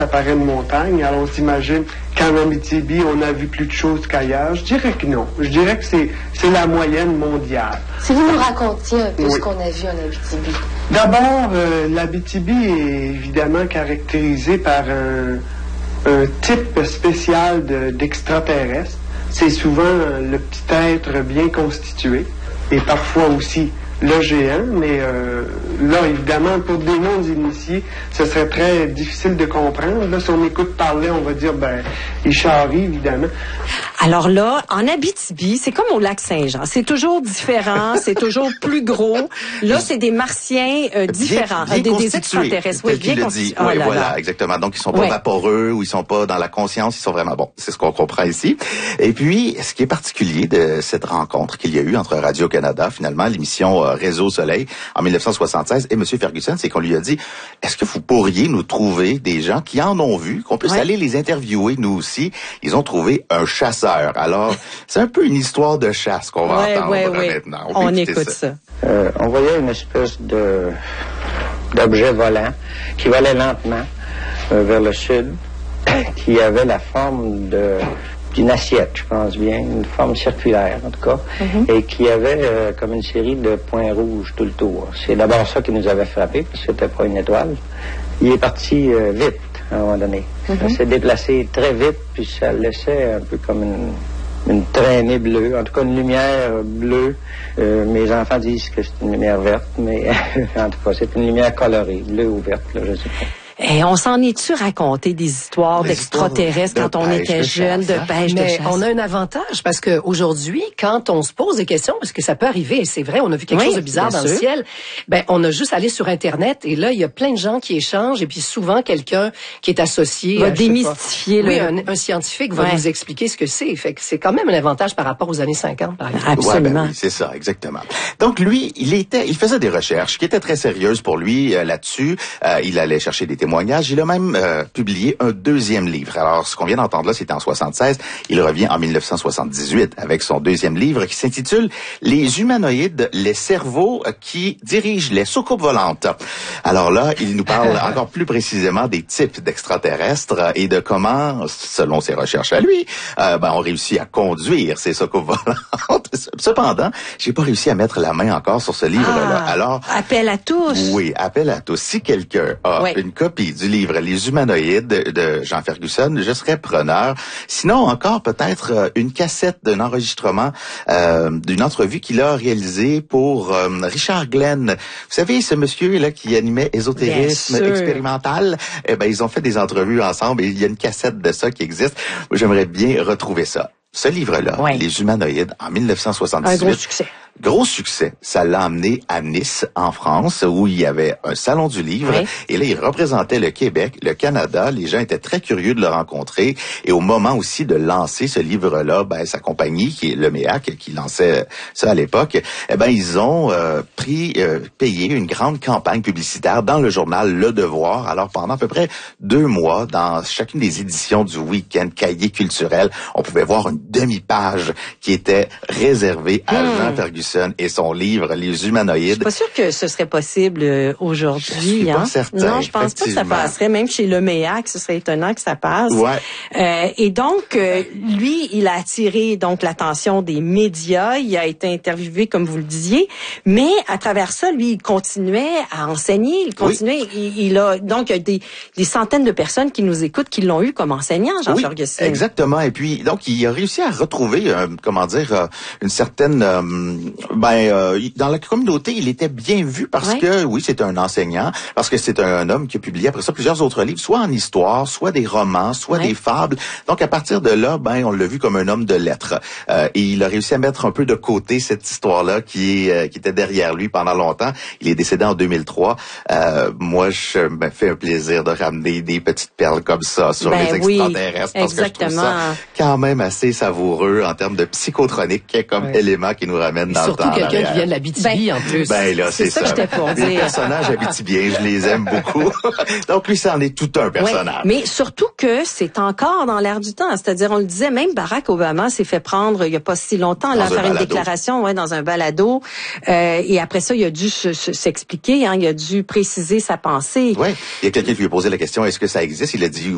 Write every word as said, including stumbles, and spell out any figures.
Ça paraît une montagne, alors on s'imagine qu'en Abitibi, on a vu plus de choses qu'ailleurs. Je dirais que non. Je dirais que c'est, c'est la moyenne mondiale. Si vous nous racontiez un peu oui. ce qu'on a vu en Abitibi. D'abord, euh, l'Abitibi est évidemment caractérisée par un, un type spécial de, d'extraterrestre. C'est souvent le petit être bien constitué et parfois aussi le géant, mais euh, là, évidemment, pour des non-initiés, ce serait très difficile de comprendre. Là, si on écoute parler, on va dire, ben, il charrie, évidemment. Alors là, en Abitibi, c'est comme au lac Saint-Jean. C'est toujours différent, c'est toujours plus gros. Là, c'est des martiens euh, différents, bien, bien des, des extraterrestres. Oui, bien constitués. constitu- Oui, oh là voilà, là. exactement. Donc, ils sont pas ouais. vaporeux ou ils sont pas dans la conscience, ils sont vraiment bons. C'est ce qu'on comprend ici. Et puis, ce qui est particulier de cette rencontre qu'il y a eu entre Radio-Canada, finalement, l'émission euh, Réseau Soleil, en dix-neuf cent soixante-seize, et M. Ferguson, c'est qu'on lui a dit, est-ce que vous pourriez nous trouver des gens qui en ont vu, qu'on puisse ouais. aller les interviewer, nous aussi? Ils ont trouvé un chasseur. Alors, c'est un peu une histoire de chasse qu'on va ouais, entendre ouais, ouais. maintenant. On, on écoute ça. ça. Euh, on voyait une espèce de d'objet volant qui volait lentement euh, vers le sud, qui avait la forme de d'une assiette, je pense bien, une forme circulaire en tout cas, mm-hmm. et qui avait euh, comme une série de points rouges tout le tour. C'est d'abord ça qui nous avait frappé, parce que c'était pas une étoile. Il est parti euh, vite à un moment donné. Mm-hmm. Ça s'est déplacé très vite, puis ça laissait un peu comme une, une traînée bleue, en tout cas une lumière bleue. Euh, mes enfants disent que c'est une lumière verte, mais en tout cas c'est une lumière colorée, bleue ou verte, là, je sais pas. Et on s'en est-tu raconté des histoires des d'extraterrestres histoires quand on pêche, était jeune, de pêche, mais de chasse? On a un avantage parce que aujourd'hui, quand on se pose des questions, parce que ça peut arriver, et c'est vrai, on a vu quelque oui, chose de bizarre dans sûr. le ciel, ben on a juste allé sur Internet et là, il y a plein de gens qui échangent et puis souvent quelqu'un qui est associé... va à, démystifier. Pas, le... Oui, un, un scientifique va ouais. nous expliquer ce que c'est. Fait que c'est quand même un avantage par rapport aux années cinquante, par exemple. Absolument. Ouais, ben oui, c'est ça, exactement. Donc lui, il était, il faisait des recherches qui étaient très sérieuses pour lui euh, là-dessus. Euh, il allait chercher des témoignages. Il a même Euh, publié un deuxième livre. Alors, ce qu'on vient d'entendre là, c'était en soixante-seize. Il revient en dix-neuf cent soixante-dix-huit avec son deuxième livre qui s'intitule « Les humanoïdes, les cerveaux qui dirigent les soucoupes volantes ». Alors là, il nous parle encore plus précisément des types d'extraterrestres et de comment, selon ses recherches à lui, euh, ben, on réussit à conduire ces soucoupes volantes. Cependant, j'ai pas réussi à mettre la main encore sur ce livre-là. Ah, Alors, appel à tous. Oui, appel à tous. Si quelqu'un a oui. une copie du livre « Les humanoïdes » de Jean Ferguson, je serais preneur. Sinon, encore peut-être une cassette d'un enregistrement euh, d'une entrevue qu'il a réalisée pour euh, Richard Glenn. Vous savez, ce monsieur-là qui animait Ésotérisme expérimental, eh ben ils ont fait des entrevues ensemble et il y a une cassette de ça qui existe. J'aimerais bien retrouver ça. Ce livre-là, oui. Les humanoïdes, en dix-neuf cent soixante-dix-huit. Un gros succès. Gros succès. Ça l'a amené à Nice, en France, où il y avait un salon du livre. Oui. Et là, il représentait le Québec, le Canada. Les gens étaient très curieux de le rencontrer. Et au moment aussi de lancer ce livre-là, ben, sa compagnie, qui est le M E A C, qui lançait ça à l'époque, eh ben, ils ont euh, pris, euh, payé une grande campagne publicitaire dans le journal Le Devoir. Alors, pendant à peu près deux mois, dans chacune des éditions du week-end cahier culturel, on pouvait voir une demi-page qui était réservée à mmh. Jean Ferguson et son livre Les humanoïdes. Je suis pas sûre que ce serait possible euh, aujourd'hui. Je suis pas hein? certain. Non, je pense pas que ça passerait. Même chez le M E A C, ce serait étonnant que ça passe. Ouais. Euh, et donc, euh, lui, il a attiré donc l'attention des médias. Il a été interviewé, comme vous le disiez. Mais à travers ça, lui, il continuait à enseigner. Il continuait. Oui. Il, il a donc il y a des, des centaines de personnes qui nous écoutent, qui l'ont eu comme enseignant, Jean oui, Ferguson. Exactement. Et puis, donc, il a réussi à retrouver, euh, comment dire, euh, une certaine euh, ben euh, dans la communauté, il était bien vu parce ouais. que oui, c'est un enseignant, parce que c'est un homme qui a publié après ça plusieurs autres livres, soit en histoire, soit des romans, soit ouais. des fables. Donc à partir de là, ben on l'a vu comme un homme de lettres. Euh, et il a réussi à mettre un peu de côté cette histoire-là qui est euh, qui était derrière lui pendant longtemps. Il est décédé en deux mille trois. Euh, moi, je me fais un plaisir de ramener des petites perles comme ça sur ben les extraterrestres oui, parce que je trouve ça quand même assez savoureux en termes de psychotronique comme ouais. élément qui nous ramène dans surtout le temps. Surtout quelqu'un qui vient de l'Abitibi ben, en plus. Ben là, c'est, c'est ça. ça. Pour des dire. personnages abitibiens, je les aime beaucoup. Donc lui, ça en est tout un personnage. Ouais, mais surtout que c'est encore dans l'air du temps. C'est-à-dire, on le disait, même Barack Obama s'est fait prendre il y a pas si longtemps là, à faire balado. une déclaration ouais, dans un balado. Euh, et après ça, il a dû se, se, s'expliquer. Hein, il a dû préciser sa pensée. Oui. Il y a quelqu'un qui lui a posé la question, est-ce que ça existe? Il a dit